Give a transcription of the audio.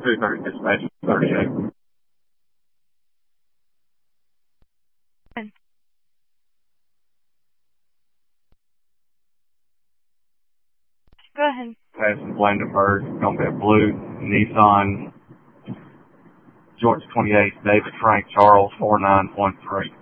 230 dispatch 38. Go ahead. Passing Blandenburg, gonna be a blue Nissan, Georgia 28, David Frank Charles 4913.